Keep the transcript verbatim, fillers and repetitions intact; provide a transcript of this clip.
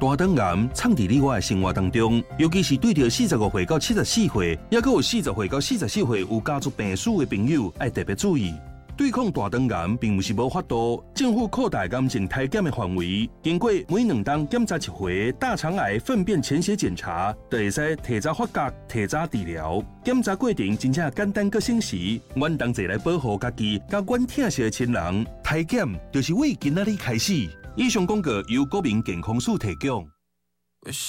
大肠癌藏伫你我的生活当中，尤其是对着四十五岁到七十四岁，也佮有四十岁到四十四岁有家族病史的朋友，要特别注意。对抗大肠癌并不是无法度，政府扩大癌症体检的范围，经过每两档检查一回大肠癌粪便潜血检查，就会使提早发觉、提早治疗。检查过程真正简单佮省时，阮同齐来保护家己，甲阮疼惜的亲人。体检就是为今仔日开始。以上广告由国民健康署提供。